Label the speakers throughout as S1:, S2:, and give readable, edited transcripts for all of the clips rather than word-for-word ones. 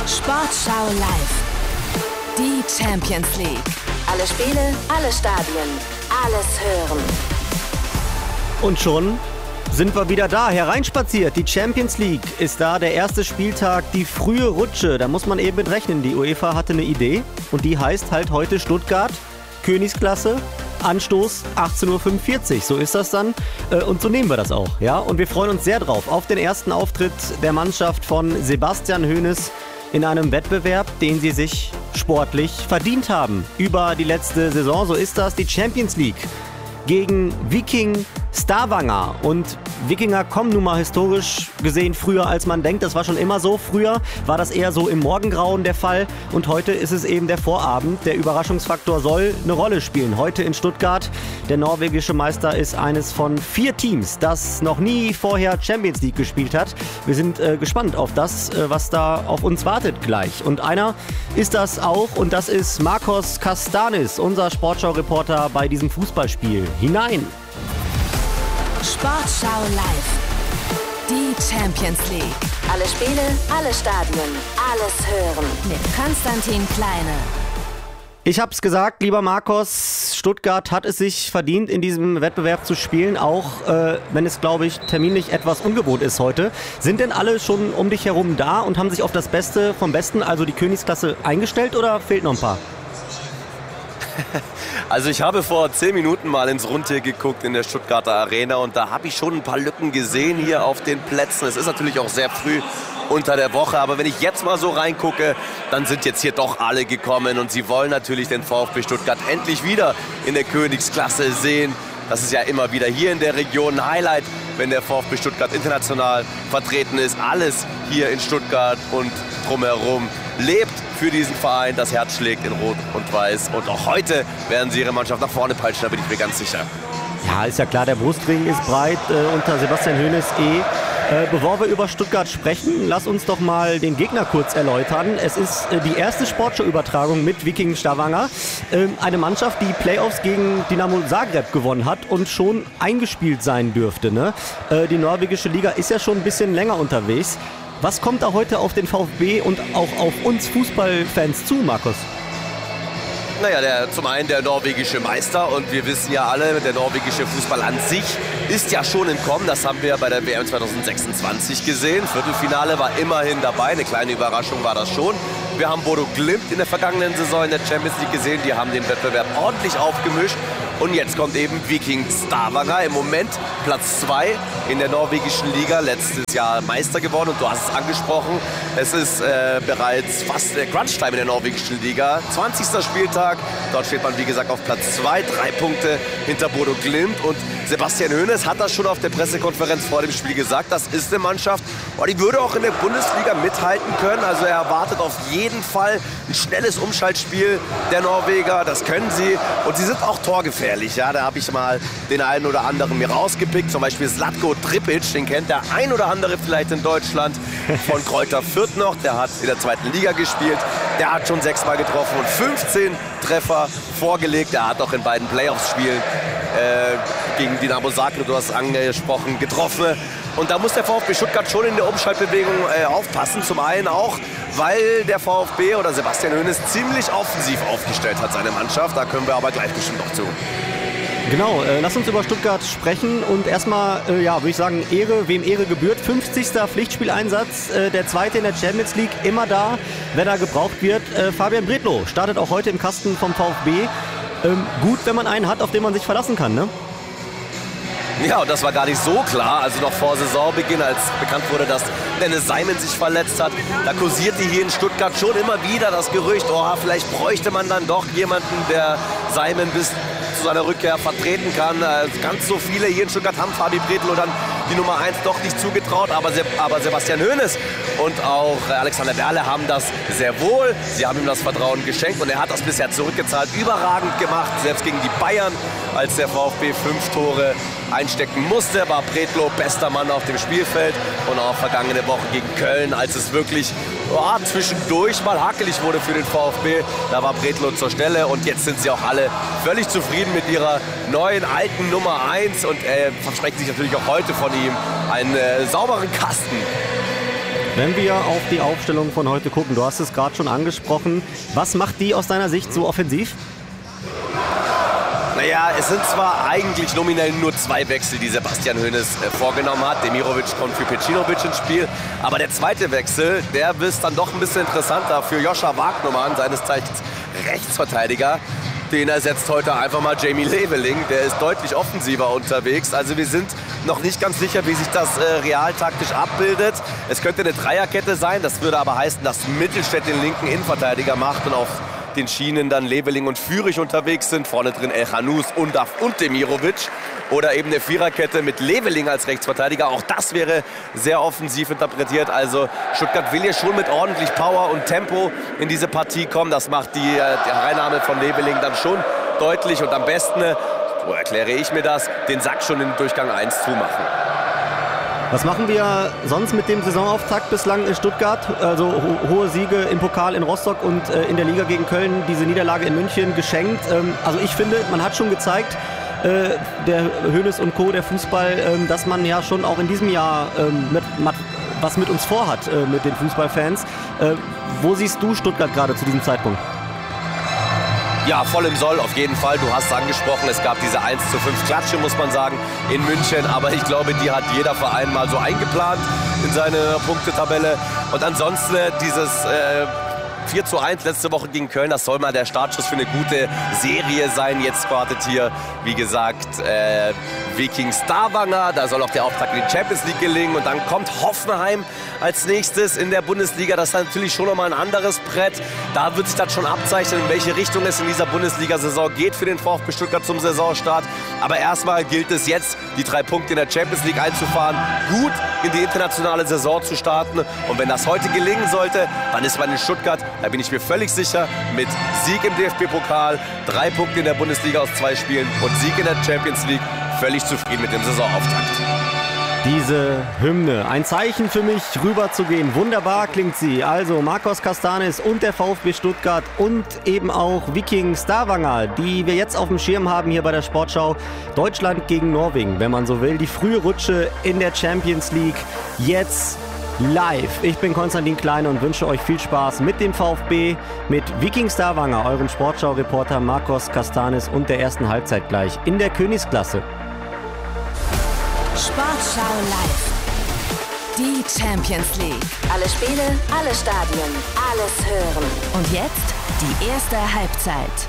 S1: Sportschau live. Die Champions League. Alle Spiele, alle Stadien, alles hören.
S2: Und schon sind wir wieder da, hereinspaziert. Die Champions League ist da, der erste Spieltag, die frühe Rutsche. Da muss man eben mit rechnen. Die UEFA hatte eine Idee und die heißt halt heute Stuttgart, Königsklasse, Anstoß 18.45 Uhr. So ist das dann und so nehmen wir das auch. Ja? Und wir freuen uns sehr drauf auf den ersten Auftritt der Mannschaft von Sebastian Hoeneß in einem Wettbewerb, den sie sich sportlich verdient haben. Über die letzte Saison, so ist das, die Champions League gegen Viking Stavanger. Und Wikinger kommen nun mal historisch gesehen früher, als man denkt. Das war schon immer so. Früher war das eher so im Morgengrauen der Fall. Und heute ist es eben der Vorabend. Der Überraschungsfaktor soll eine Rolle spielen. Heute in Stuttgart. Der norwegische Meister ist eines von 4 Teams, das noch nie vorher Champions League gespielt hat. Wir sind gespannt auf das, was da auf uns wartet gleich. Und einer ist das auch. Und das ist Marcos Castanis, unser Sportschau-Reporter bei diesem Fußballspiel. Hinein!
S1: Sportschau live. Die Champions League. Alle Spiele, alle Stadien, alles hören. Mit Konstantin Kleine.
S2: Ich hab's gesagt, lieber Marcos, Stuttgart hat es sich verdient, in diesem Wettbewerb zu spielen, auch wenn es, glaube ich, terminlich etwas ungewohnt ist heute. Sind denn alle schon um dich herum da und haben sich auf das Beste vom Besten, also die Königsklasse, eingestellt oder fehlt noch ein paar?
S3: Also ich habe vor 10 Minuten mal ins Rundtier geguckt in der Stuttgarter Arena und da habe ich schon ein paar Lücken gesehen hier auf den Plätzen. Es ist natürlich auch sehr früh unter der Woche, aber wenn ich jetzt mal so reingucke, dann sind jetzt hier doch alle gekommen und sie wollen natürlich den VfB Stuttgart endlich wieder in der Königsklasse sehen. Das ist ja immer wieder hier in der Region ein Highlight, wenn der VfB Stuttgart international vertreten ist. Alles hier in Stuttgart und drumherum lebt für diesen Verein. Das Herz schlägt in Rot und Weiß. Und auch heute werden sie ihre Mannschaft nach vorne peitschen, da bin ich mir ganz sicher.
S2: Ja, ist ja klar, der Brustring ist breit unter Sebastian Hoeneß Bevor wir über Stuttgart sprechen, lass uns doch mal den Gegner kurz erläutern. Es ist die erste Sportschau-Übertragung mit Viking Stavanger. Eine Mannschaft, die Playoffs gegen Dinamo Zagreb gewonnen hat und schon eingespielt sein dürfte. Ne? Die norwegische Liga ist ja schon ein bisschen länger unterwegs. Was kommt da heute auf den VfB und auch auf uns Fußballfans zu, Markus?
S3: Naja, zum einen der norwegische Meister und wir wissen ja alle, der norwegische Fußball an sich ist ja schon im Kommen. Das haben wir bei der WM 2026 gesehen. Viertelfinale war immerhin dabei, eine kleine Überraschung war das schon. Wir haben Bodo Glimt in der vergangenen Saison in der Champions League gesehen, die haben den Wettbewerb ordentlich aufgemischt. Und jetzt kommt eben Viking Stavanger, im Moment Platz 2 in der norwegischen Liga, letztes Jahr Meister geworden und du hast es angesprochen, es ist bereits fast Crunch-Time in der norwegischen Liga, 20. Spieltag, dort steht man wie gesagt auf Platz 2, 3 Punkte hinter Bodo Glimt und Sebastian Hoeneß hat das schon auf der Pressekonferenz vor dem Spiel gesagt, das ist eine Mannschaft, die würde auch in der Bundesliga mithalten können, also er erwartet auf jeden Fall ein schnelles Umschaltspiel der Norweger, das können sie und sie sind auch torgefährlich. Ja, da habe ich mal den einen oder anderen mir rausgepickt, zum Beispiel Zlatko Tripic, den kennt der ein oder andere vielleicht in Deutschland, von Greuther Fürth noch, der hat in der 2. Liga gespielt, der hat schon 6-mal getroffen und 15 Treffer vorgelegt, er hat auch in beiden Playoffs-Spielen gegen Dinamo Zagreb, du hast es angesprochen, getroffen und da muss der VfB Stuttgart schon in der Umschaltbewegung aufpassen, zum einen auch, weil der VfB oder Sebastian Hoeneß ziemlich offensiv aufgestellt hat, seine Mannschaft. Da können wir aber gleich bestimmt noch zu.
S2: Genau, lass uns über Stuttgart sprechen und erstmal, würde ich sagen, Ehre, wem Ehre gebührt. 50. Pflichtspieleinsatz, der zweite in der Champions League, immer da, wenn er gebraucht wird. Fabian Bredlow startet auch heute im Kasten vom VfB. Gut, wenn man einen hat, auf den man sich verlassen kann, ne?
S3: Ja, und das war gar nicht so klar. Also noch vor Saisonbeginn, als bekannt wurde, dass Dennis Seimen sich verletzt hat, da kursierte hier in Stuttgart schon immer wieder das Gerücht, vielleicht bräuchte man dann doch jemanden, der Seimen bis zu seiner Rückkehr vertreten kann. Ganz so viele hier in Stuttgart haben Fabi Bredlow dann die Nummer 1 doch nicht zugetraut, aber Sebastian Hoeneß und auch Alexander Berle haben das sehr wohl. Sie haben ihm das Vertrauen geschenkt und er hat das bisher zurückgezahlt. Überragend gemacht, selbst gegen die Bayern, als der VfB 5 Tore einstecken musste, war Bredlow bester Mann auf dem Spielfeld und auch vergangene Woche gegen Köln, als es wirklich zwischendurch mal hakelig wurde für den VfB, da war Bredlow zur Stelle und jetzt sind sie auch alle völlig zufrieden mit ihrer neuen, alten Nummer 1 und versprechen sich natürlich auch heute von ihm einen sauberen Kasten.
S2: Wenn wir auf die Aufstellung von heute gucken, du hast es gerade schon angesprochen, was macht die aus deiner Sicht so offensiv?
S3: Naja, es sind zwar eigentlich nominell nur 2 Wechsel, die Sebastian Hoeneß vorgenommen hat. Demirovic kommt für Pecinovic ins Spiel. Aber der zweite Wechsel, der ist dann doch ein bisschen interessanter für Joscha Wagnermann, seines Zeichens Rechtsverteidiger. Den ersetzt heute einfach mal Jamie Leveling. Der ist deutlich offensiver unterwegs. Also wir sind noch nicht ganz sicher, wie sich das realtaktisch abbildet. Es könnte eine Dreierkette sein. Das würde aber heißen, dass Mittelstädt den linken Innenverteidiger macht und auf den Schienen dann Leveling und Führig unterwegs sind. Vorne drin El Hanous, Undaf und Demirovic. Oder eben eine Viererkette mit Leveling als Rechtsverteidiger. Auch das wäre sehr offensiv interpretiert. Also Stuttgart will hier schon mit ordentlich Power und Tempo in diese Partie kommen. Das macht die Hereinnahme von Leveling dann schon deutlich. Und am besten, so erkläre ich mir das, den Sack schon in Durchgang 1 zumachen.
S2: Was machen wir sonst mit dem Saisonauftakt bislang in Stuttgart? Also hohe Siege im Pokal in Rostock und in der Liga gegen Köln, diese Niederlage in München geschenkt. Also ich finde, man hat schon gezeigt, der Hoeneß und Co., der Fußball, dass man ja schon auch in diesem Jahr was mit uns vorhat, mit den Fußballfans. Wo siehst du Stuttgart gerade zu diesem Zeitpunkt?
S3: Ja, voll im Soll, auf jeden Fall. Du hast es angesprochen, es gab diese 1:5 Klatsche, muss man sagen, in München. Aber ich glaube, die hat jeder Verein mal so eingeplant in seine Punktetabelle. Und ansonsten dieses 4:1 letzte Woche gegen Köln, das soll mal der Startschuss für eine gute Serie sein. Jetzt wartet hier, wie gesagt, Viking Stavanger. Da soll auch der Auftakt in die Champions League gelingen. Und dann kommt Hoffenheim als nächstes in der Bundesliga. Das ist natürlich schon nochmal ein anderes Brett. Da wird sich dann schon abzeichnen, in welche Richtung es in dieser Bundesliga-Saison geht für den VfB Stuttgart zum Saisonstart. Aber erstmal gilt es jetzt, die 3 Punkte in der Champions League einzufahren, gut in die internationale Saison zu starten. Und wenn das heute gelingen sollte, dann ist man in Stuttgart, da bin ich mir völlig sicher, mit Sieg im DFB-Pokal, 3 Punkte in der Bundesliga aus 2 Spielen und Sieg in der Champions League, völlig zufrieden mit dem Saisonauftakt.
S2: Diese Hymne, ein Zeichen für mich, rüberzugehen. Wunderbar klingt sie. Also Marcos Castanis und der VfB Stuttgart und eben auch Viking Stavanger, die wir jetzt auf dem Schirm haben hier bei der Sportschau. Deutschland gegen Norwegen, wenn man so will. Die frühe Rutsche in der Champions League jetzt live. Ich bin Konstantin Klein und wünsche euch viel Spaß mit dem VfB, mit Viking Stavanger, eurem Sportschau-Reporter Marcos Castanis und der ersten Halbzeit gleich in der Königsklasse.
S1: Sportschau live. Die Champions League. Alle Spiele, alle Stadien, alles hören. Und jetzt die erste Halbzeit.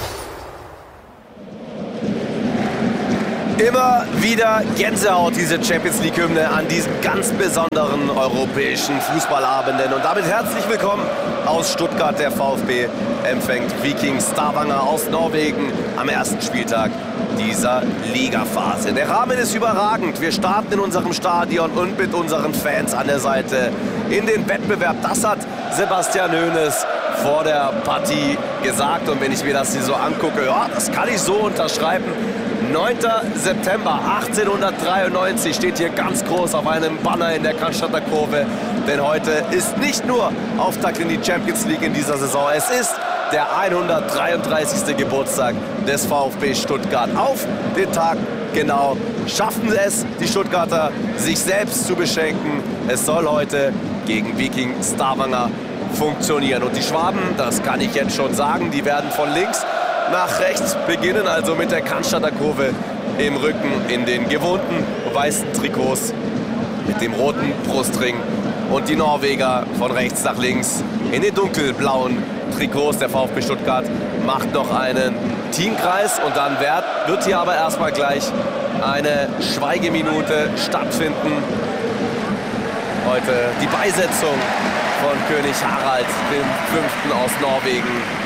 S3: Immer wieder Gänsehaut, diese Champions League-Hymne an diesen ganz besonderen europäischen Fußballabenden. Und damit herzlich willkommen aus Stuttgart. Der VfB empfängt Viking Stavanger aus Norwegen am ersten Spieltag dieser Ligaphase. Der Rahmen ist überragend. Wir starten in unserem Stadion und mit unseren Fans an der Seite in den Wettbewerb. Das hat Sebastian Hoeneß vor der Partie gesagt. Und wenn ich mir das hier so angucke, ja, das kann ich so unterschreiben. 9. September 1893 steht hier ganz groß auf einem Banner in der Cannstatter Kurve. Denn heute ist nicht nur Auftakt in die Champions League in dieser Saison, es ist der 133. Geburtstag des VfB Stuttgart. Auf den Tag genau schaffen es die Stuttgarter, sich selbst zu beschenken. Es soll heute gegen Viking Stavanger funktionieren. Und die Schwaben, das kann ich jetzt schon sagen, die werden von links nach rechts beginnen, also mit der Cannstatter Kurve im Rücken in den gewohnten weißen Trikots mit dem roten Brustring und die Norweger von rechts nach links in den dunkelblauen Trikots. Der VfB Stuttgart macht noch einen Teamkreis und dann wird hier aber erstmal gleich eine Schweigeminute stattfinden. Heute die Beisetzung von König Harald V. aus Norwegen.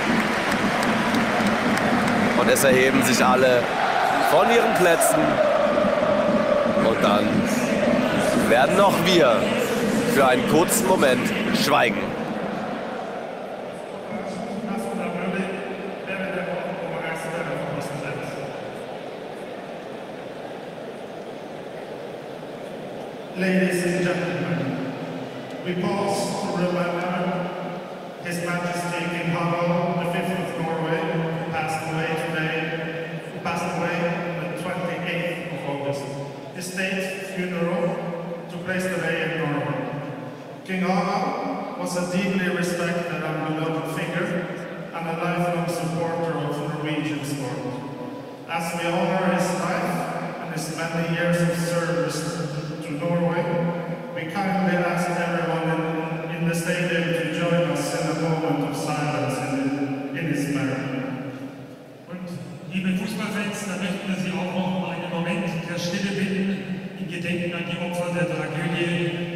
S3: Und es erheben sich alle von ihren Plätzen. Und dann werden auch wir für einen kurzen Moment schweigen.
S4: Ladies and gentlemen, we pause to remember His Majesty King Harald V of Norway, who passed away on the 28th of August. His state funeral took place today in Norway. King Harald was a deeply respected and beloved figure and a lifelong supporter of Norwegian sport. As we honor his life and his many years of service to Norway, we kindly ask everyone in the stadium to join us in a moment of silence in his memory.
S5: Und liebe Fußballfans, da möchten wir Sie auch noch um einen Moment der Stille bitten, in Gedenken an die Opfer der Tragödie